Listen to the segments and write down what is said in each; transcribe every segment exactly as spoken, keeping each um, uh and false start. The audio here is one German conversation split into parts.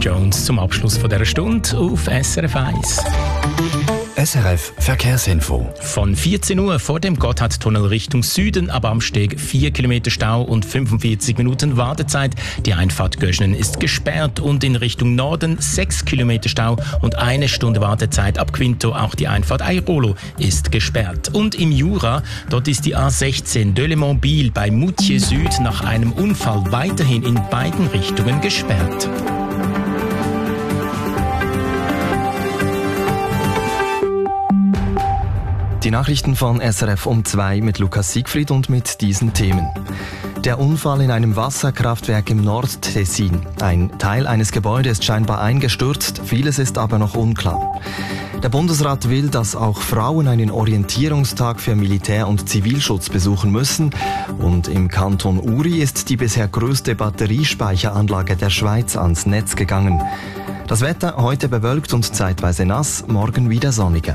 Jones zum Abschluss von dieser Stunde auf S R F eins. S R F Verkehrsinfo. Von vierzehn Uhr vor dem Gotthardtunnel Richtung Süden ab Amsteg vier Kilometer Stau und fünfundvierzig Minuten Wartezeit. Die Einfahrt Göschenen ist gesperrt und in Richtung Norden sechs Kilometer Stau und eine Stunde Wartezeit ab Quinto. Auch die Einfahrt Airolo ist gesperrt. Und im Jura, dort ist die A sechzehn Delémont-Biel bei Moutier Süd nach einem Unfall weiterhin in beiden Richtungen gesperrt. Die Nachrichten von S R F um zwei mit Lukas Siegfried und mit diesen Themen. Der Unfall in einem Wasserkraftwerk im Nordtessin. Ein Teil eines Gebäudes ist scheinbar eingestürzt, vieles ist aber noch unklar. Der Bundesrat will, dass auch Frauen einen Orientierungstag für Militär- und Zivilschutz besuchen müssen. Und im Kanton Uri ist die bisher größte Batteriespeicheranlage der Schweiz ans Netz gegangen. Das Wetter heute bewölkt und zeitweise nass, morgen wieder sonniger.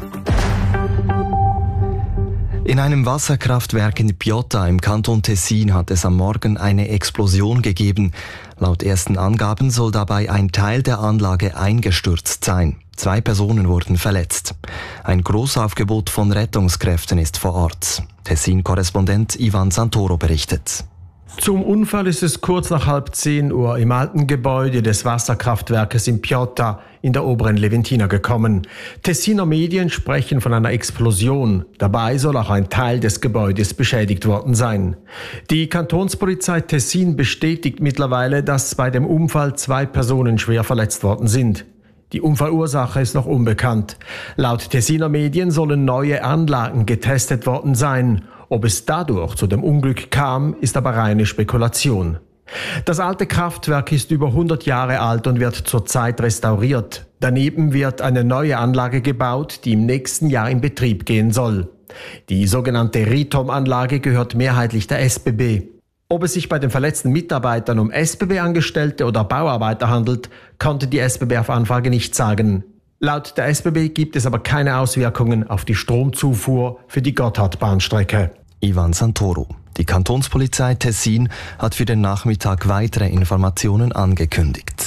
In einem Wasserkraftwerk in Piotta im Kanton Tessin hat es am Morgen eine Explosion gegeben. Laut ersten Angaben soll dabei ein Teil der Anlage eingestürzt sein. Zwei Personen wurden verletzt. Ein Großaufgebot von Rettungskräften ist vor Ort. Tessin-Korrespondent Ivan Santoro berichtet. Zum Unfall ist es kurz nach halb zehn Uhr im alten Gebäude des Wasserkraftwerkes in Piotta in der oberen Leventina gekommen. Tessiner Medien sprechen von einer Explosion. Dabei soll auch ein Teil des Gebäudes beschädigt worden sein. Die Kantonspolizei Tessin bestätigt mittlerweile, dass bei dem Unfall zwei Personen schwer verletzt worden sind. Die Unfallursache ist noch unbekannt. Laut Tessiner Medien sollen neue Anlagen getestet worden sein. Ob es dadurch zu dem Unglück kam, ist aber reine Spekulation. Das alte Kraftwerk ist über hundert Jahre alt und wird zurzeit restauriert. Daneben wird eine neue Anlage gebaut, die im nächsten Jahr in Betrieb gehen soll. Die sogenannte Ritom-Anlage gehört mehrheitlich der S B B. Ob es sich bei den verletzten Mitarbeitern um S B B-Angestellte oder Bauarbeiter handelt, konnte die S B B auf Anfrage nicht sagen. Laut der S B B gibt es aber keine Auswirkungen auf die Stromzufuhr für die Gotthardbahnstrecke. Ivan Santoro. Die Kantonspolizei Tessin hat für den Nachmittag weitere Informationen angekündigt.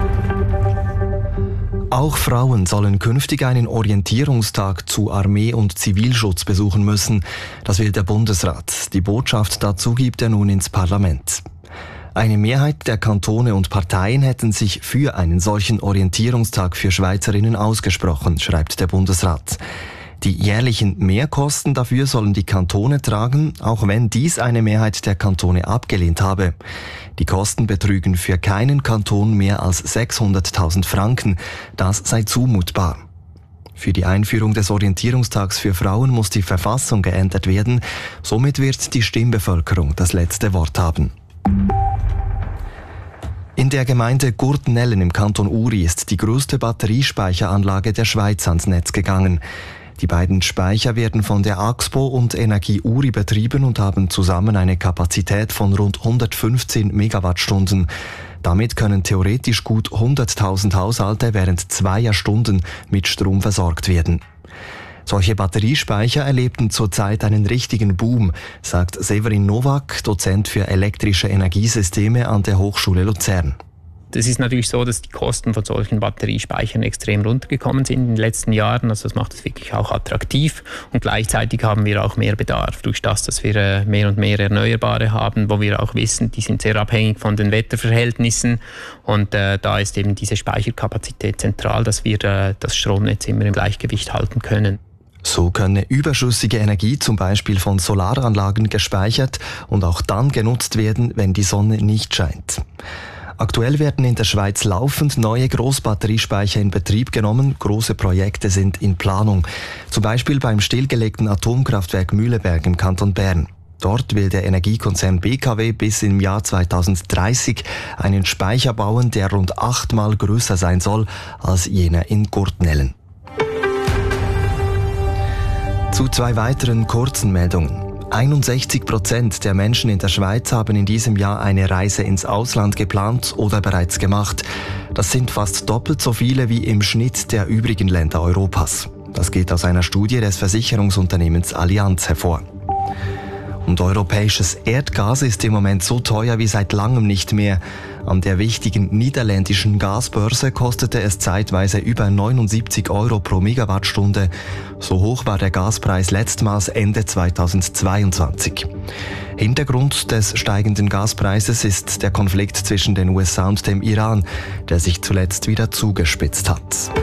Auch Frauen sollen künftig einen Orientierungstag zu Armee- und Zivilschutz besuchen müssen. Das will der Bundesrat. Die Botschaft dazu gibt er nun ins Parlament. Eine Mehrheit der Kantone und Parteien hätten sich für einen solchen Orientierungstag für Schweizerinnen ausgesprochen, schreibt der Bundesrat. Die jährlichen Mehrkosten dafür sollen die Kantone tragen, auch wenn dies eine Mehrheit der Kantone abgelehnt habe. Die Kosten betrügen für keinen Kanton mehr als sechshunderttausend Franken. Das sei zumutbar. Für die Einführung des Orientierungstags für Frauen muss die Verfassung geändert werden. Somit wird die Stimmbevölkerung das letzte Wort haben. In der Gemeinde Gurtnellen im Kanton Uri ist die größte Batteriespeicheranlage der Schweiz ans Netz gegangen. Die beiden Speicher werden von der Axpo und Energie Uri betrieben und haben zusammen eine Kapazität von rund hundertfünfzehn Megawattstunden. Damit können theoretisch gut hunderttausend Haushalte während zweier Stunden mit Strom versorgt werden. Solche Batteriespeicher erlebten zurzeit einen richtigen Boom, sagt Severin Nowak, Dozent für elektrische Energiesysteme an der Hochschule Luzern. Es ist natürlich so, dass die Kosten von solchen Batteriespeichern extrem runtergekommen sind in den letzten Jahren. Also das macht es wirklich auch attraktiv. Und gleichzeitig haben wir auch mehr Bedarf durch das, dass wir mehr und mehr Erneuerbare haben, wo wir auch wissen, die sind sehr abhängig von den Wetterverhältnissen. Und äh, da ist eben diese Speicherkapazität zentral, dass wir äh, das Stromnetz immer im Gleichgewicht halten können. So könne überschüssige Energie zum Beispiel von Solaranlagen gespeichert und auch dann genutzt werden, wenn die Sonne nicht scheint. Aktuell werden in der Schweiz laufend neue Großbatteriespeicher in Betrieb genommen. Große Projekte sind in Planung. Zum Beispiel beim stillgelegten Atomkraftwerk Mühleberg im Kanton Bern. Dort will der Energiekonzern B K W bis im Jahr zweitausenddreißig einen Speicher bauen, der rund achtmal größer sein soll als jener in Gurtnellen. Zu zwei weiteren kurzen Meldungen. einundsechzig Prozent der Menschen in der Schweiz haben in diesem Jahr eine Reise ins Ausland geplant oder bereits gemacht. Das sind fast doppelt so viele wie im Schnitt der übrigen Länder Europas. Das geht aus einer Studie des Versicherungsunternehmens Allianz hervor. Und europäisches Erdgas ist im Moment so teuer wie seit langem nicht mehr. An der wichtigen niederländischen Gasbörse kostete es zeitweise über neunundsiebzig Euro pro Megawattstunde. So hoch war der Gaspreis letztmals Ende zweitausendzweiundzwanzig. Hintergrund des steigenden Gaspreises ist der Konflikt zwischen den U S A und dem Iran, der sich zuletzt wieder zugespitzt hat.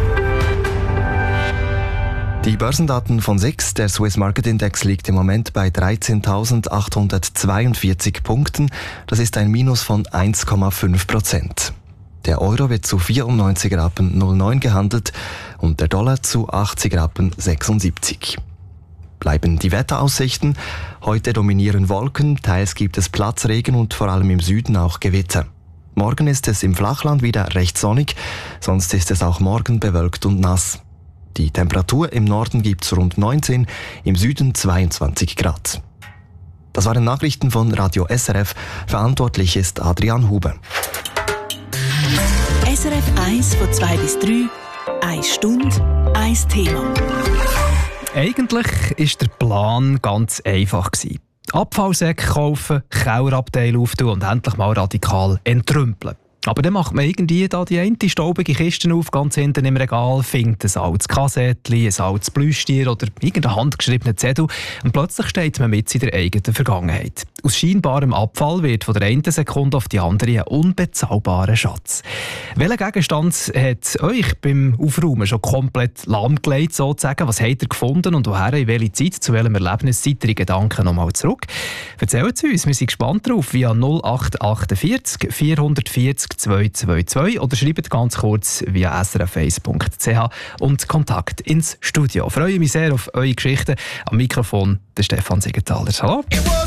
Die Börsendaten von S I X, der Swiss Market Index, liegt im Moment bei dreizehntausendachthundertzweiundvierzig Punkten. Das ist ein Minus von eins Komma fünf Prozent. Der Euro wird zu vierundneunzig Rappen null neun gehandelt und der Dollar zu achtzig Rappen sechsundsiebzig. Bleiben die Wetteraussichten. Heute dominieren Wolken, teils gibt es Platzregen und vor allem im Süden auch Gewitter. Morgen ist es im Flachland wieder recht sonnig, sonst ist es auch morgen bewölkt und nass. Die Temperatur im Norden gibt es rund neunzehn, im Süden zweiundzwanzig Grad. Das waren Nachrichten von Radio S R F. Verantwortlich ist Adrian Huber. S R F eins von zwei bis drei, eine Stunde, ein Thema. Eigentlich war der Plan ganz einfach. Abfallsäcke kaufen, Kellerabteil auftun und endlich mal radikal entrümpeln. Aber dann macht man irgendwie da die eine staubige Kiste auf, ganz hinten im Regal, findet ein altes Kassettchen, ein altes Plüschtier oder irgendeinen handgeschriebenen Zettel und plötzlich steht man mit in der eigenen Vergangenheit. Aus scheinbarem Abfall wird von der einen Sekunde auf die andere ein unbezahlbarer Schatz. Welcher Gegenstand hat euch beim Aufräumen schon komplett lahmgelegt, sozusagen? Was habt ihr gefunden und woher, in welche Zeit, zu welchem Erlebnis seid ihr in Gedanken nochmal zurück? Erzählt es uns, wir sind gespannt drauf, via null acht achtundvierzig vierhundertvierzig zweihundertzweiundzwanzig oder schreibt ganz kurz via s r f eins punkt c h und Kontakt ins Studio. Ich freue mich sehr auf eure Geschichten. Am Mikrofon der Stefan Siegenthaler. Hallo.